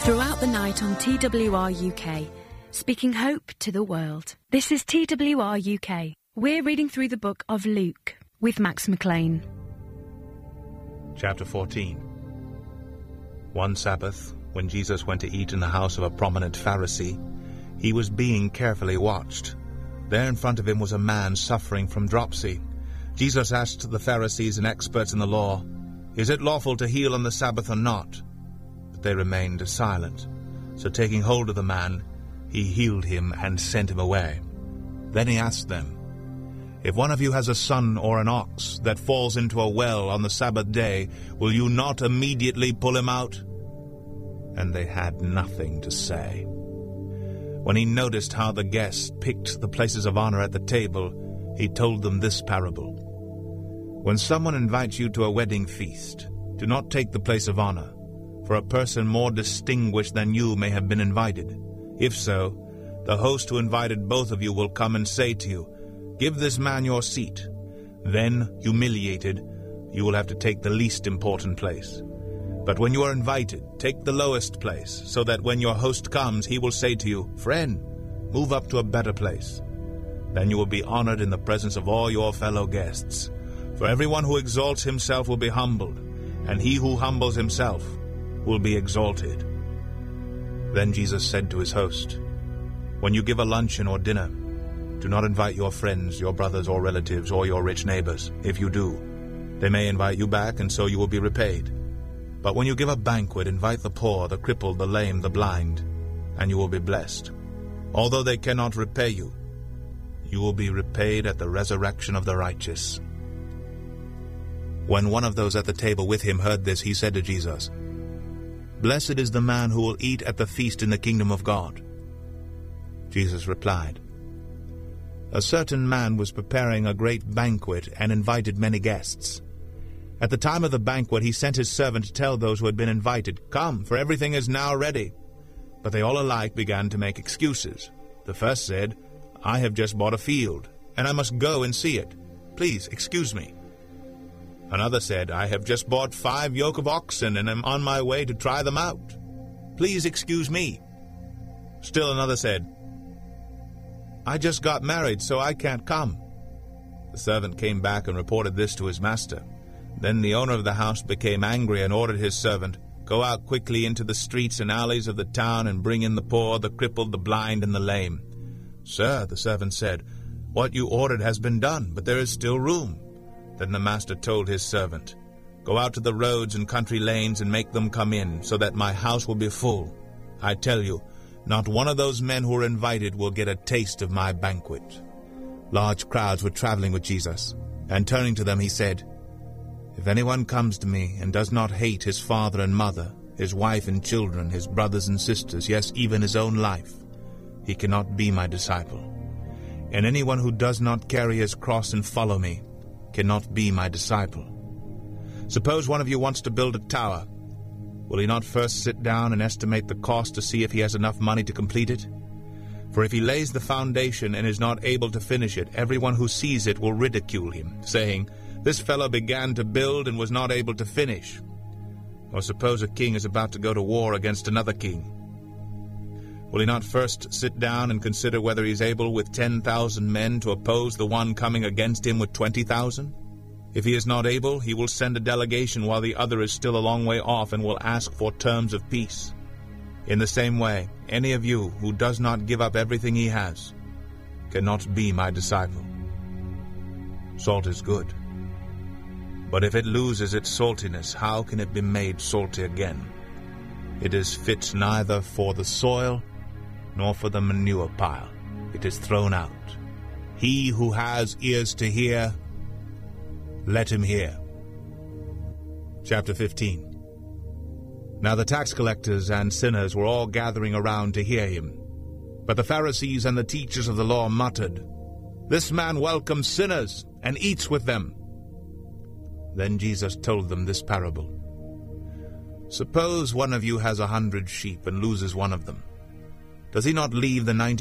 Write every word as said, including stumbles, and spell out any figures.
Throughout the night on T W R U K, speaking hope to the world. This is T W R U K. We're reading through the book of Luke with Max McLean. Chapter fourteen. One Sabbath, when Jesus went to eat in the house of a prominent Pharisee, he was being carefully watched. There in front of him was a man suffering from dropsy. Jesus asked the Pharisees and experts in the law, "Is it lawful to heal on the Sabbath or not?" But they remained silent. So taking hold of the man, he healed him and sent him away. Then he asked them, "If one of you has a son or an ox that falls into a well on the Sabbath day, will you not immediately pull him out?" And they had nothing to say. When he noticed how the guests picked the places of honor at the table, he told them this parable. When someone invites you to a wedding feast, do not take the place of honor, for a person more distinguished than you may have been invited. If so, the host who invited both of you will come and say to you, "Give this man your seat." Then, humiliated, you will have to take the least important place. But when you are invited, take the lowest place, so that when your host comes, he will say to you, "Friend, move up to a better place." Then you will be honored in the presence of all your fellow guests. For everyone who exalts himself will be humbled, and he who humbles himself will be exalted. Then Jesus said to his host, "When you give a luncheon or dinner, do not invite your friends, your brothers or relatives, or your rich neighbors. If you do, they may invite you back, and so you will be repaid. But when you give a banquet, invite the poor, the crippled, the lame, the blind, and you will be blessed. Although they cannot repay you, you will be repaid at the resurrection of the righteous." When one of those at the table with him heard this, he said to Jesus, "Blessed is the man who will eat at the feast in the kingdom of God." Jesus replied, "A certain man was preparing a great banquet and invited many guests. At the time of the banquet, he sent his servant to tell those who had been invited, 'Come, for everything is now ready.' But they all alike began to make excuses. The first said, 'I have just bought a field, and I must go and see it. Please excuse me.' Another said, 'I have just bought five yoke of oxen and am on my way to try them out. Please excuse me.' Still another said, 'I just got married, so I can't come.' The servant came back and reported this to his master. Then the owner of the house became angry and ordered his servant, 'Go out quickly into the streets and alleys of the town and bring in the poor, the crippled, the blind, and the lame.' 'Sir,' the servant said, 'what you ordered has been done, but there is still room.' Then the master told his servant, 'Go out to the roads and country lanes and make them come in, so that my house will be full. I tell you, not one of those men who are invited will get a taste of my banquet.'" Large crowds were traveling with Jesus, and turning to them he said, "If anyone comes to me and does not hate his father and mother, his wife and children, his brothers and sisters, yes, even his own life, he cannot be my disciple. And anyone who does not carry his cross and follow me cannot be my disciple. Suppose one of you wants to build a tower. Will he not first sit down and estimate the cost to see if he has enough money to complete it? For if he lays the foundation and is not able to finish it, everyone who sees it will ridicule him, saying, 'This fellow began to build and was not able to finish.' Or suppose a king is about to go to war against another king. Will he not first sit down and consider whether he is able with ten thousand men to oppose the one coming against him with twenty thousand? If he is not able, he will send a delegation while the other is still a long way off and will ask for terms of peace. In the same way, any of you who does not give up everything he has cannot be my disciple. Salt is good, but if it loses its saltiness, how can it be made salty again? It is fit neither for the soil nor for the manure pile. It is thrown out. He who has ears to hear, let him hear." Chapter fifteen. Now the tax collectors and sinners were all gathering around to hear him. But the Pharisees and the teachers of the law muttered, "This man welcomes sinners and eats with them." Then Jesus told them this parable. "Suppose one of you has a hundred sheep and loses one of them. Does he not leave the ninety